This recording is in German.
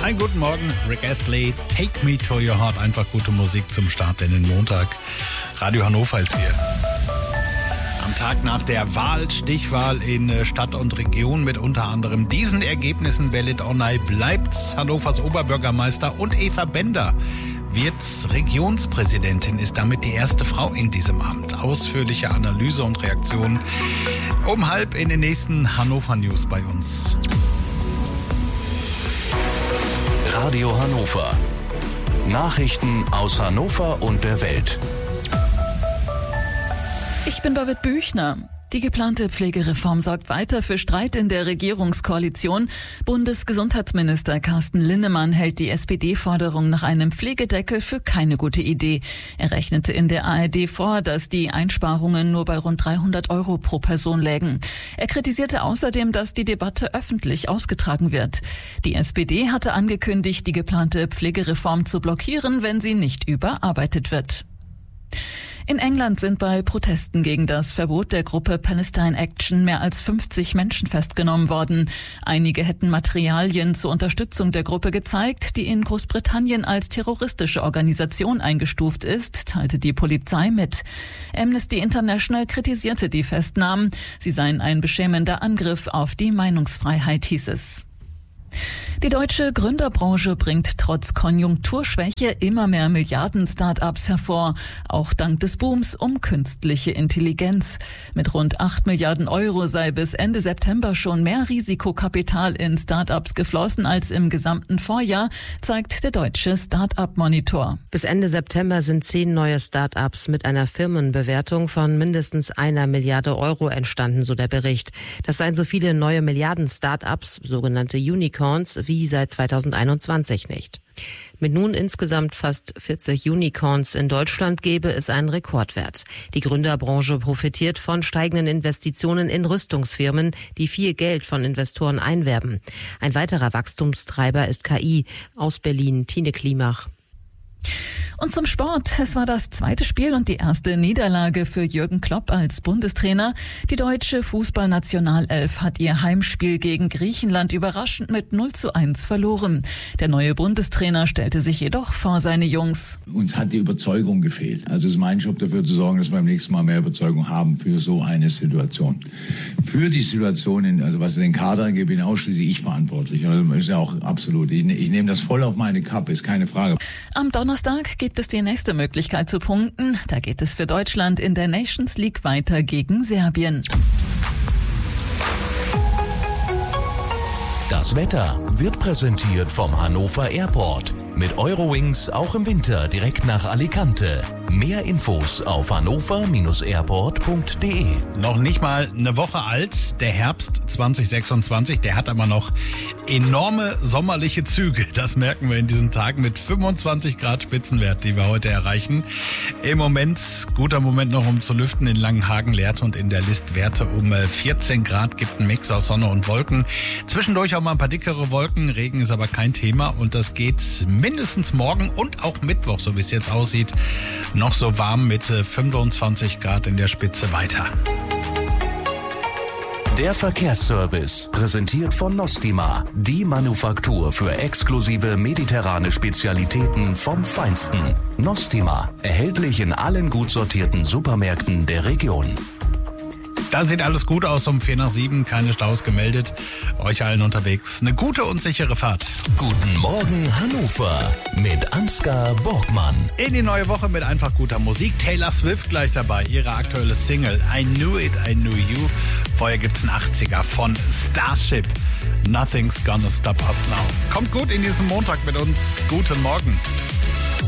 Einen guten Morgen, Rick Astley, Take Me to Your Heart. Einfach gute Musik zum Start in den Montag. Radio Hannover ist hier. Am Tag nach der Wahl, Stichwahl in Stadt und Region mit unter anderem diesen Ergebnissen, Belit Onay bleibt Hannovers Oberbürgermeister und Eva Bender wird Regionspräsidentin, ist damit die erste Frau in diesem Amt. Ausführliche Analyse und Reaktion um 12:30 in den nächsten Hannover News bei uns. Radio Hannover. Nachrichten aus Hannover und der Welt. Ich bin David Büchner. Die geplante Pflegereform sorgt weiter für Streit in der Regierungskoalition. Bundesgesundheitsminister Carsten Linnemann hält die SPD-Forderung nach einem Pflegedeckel für keine gute Idee. Er rechnete in der ARD vor, dass die Einsparungen nur bei rund 300 € pro Person lägen. Er kritisierte außerdem, dass die Debatte öffentlich ausgetragen wird. Die SPD hatte angekündigt, die geplante Pflegereform zu blockieren, wenn sie nicht überarbeitet wird. In England sind bei Protesten gegen das Verbot der Gruppe Palestine Action mehr als 50 Menschen festgenommen worden. Einige hätten Materialien zur Unterstützung der Gruppe gezeigt, die in Großbritannien als terroristische Organisation eingestuft ist, teilte die Polizei mit. Amnesty International kritisierte die Festnahmen. Sie seien ein beschämender Angriff auf die Meinungsfreiheit, hieß es. Die deutsche Gründerbranche bringt trotz Konjunkturschwäche immer mehr Milliarden-Start-ups hervor, auch dank des Booms um künstliche Intelligenz. Mit rund 8 Milliarden € sei bis Ende September schon mehr Risikokapital in Start-ups geflossen als im gesamten Vorjahr, zeigt der deutsche Start-up-Monitor. Bis Ende September sind 10 neue Start-ups mit einer Firmenbewertung von mindestens 1 Milliarde € entstanden, so der Bericht. Das seien so viele neue Milliarden-Start-ups, sogenannte Unicorns, wie seit 2021 nicht. Mit nun insgesamt fast 40 Unicorns in Deutschland gäbe es einen Rekordwert. Die Gründerbranche profitiert von steigenden Investitionen in Rüstungsfirmen, die viel Geld von Investoren einwerben. Ein weiterer Wachstumstreiber ist KI. Aus Berlin, Tine Klimach. Und zum Sport. Es war das zweite Spiel und die erste Niederlage für Jürgen Klopp als Bundestrainer. Die deutsche Fußballnationalelf hat ihr Heimspiel gegen Griechenland überraschend mit 0:1 verloren. Der neue Bundestrainer stellte sich jedoch vor seine Jungs. Uns hat die Überzeugung gefehlt. Also es ist mein Job, dafür zu sorgen, dass wir beim nächsten Mal mehr Überzeugung haben für so eine Situation. Für die Situation, also was den Kader angeht, bin ausschließlich ich verantwortlich. Also ist ja auch absolut. Ich nehme das voll auf meine Kappe, ist keine Frage. Am Donnerstag gibt es die nächste Möglichkeit zu punkten. Da geht es für Deutschland in der Nations League weiter gegen Serbien. Das Wetter wird präsentiert vom Hannover Airport. Mit Eurowings auch im Winter direkt nach Alicante. Mehr Infos auf hannover-airport.de. Noch nicht mal eine Woche alt, der Herbst 2026, der hat aber noch enorme sommerliche Züge. Das merken wir in diesen Tagen mit 25 Grad Spitzenwert, die wir heute erreichen. Im Moment, guter Moment noch, um zu lüften in Langenhagen, Lehrte und in der List Werte um 14 Grad, gibt einen Mix aus Sonne und Wolken. Zwischendurch auch mal ein paar dickere Wolken, Regen ist aber kein Thema und das geht mindestens morgen und auch Mittwoch, so wie es jetzt aussieht, noch so warm mit 25 Grad in der Spitze weiter. Der Verkehrsservice, präsentiert von Nostima, die Manufaktur für exklusive mediterrane Spezialitäten vom Feinsten. Nostima, erhältlich in allen gut sortierten Supermärkten der Region. Da sieht alles gut aus, um 6:45, keine Staus gemeldet. Euch allen unterwegs eine gute und sichere Fahrt. Guten Morgen Hannover mit Ansgar Borgmann. In die neue Woche mit einfach guter Musik. Taylor Swift gleich dabei, ihre aktuelle Single I Knew It, I Knew You. Vorher gibt's einen 80er von Starship. Nothing's gonna stop us now. Kommt gut in diesen Montag mit uns. Guten Morgen.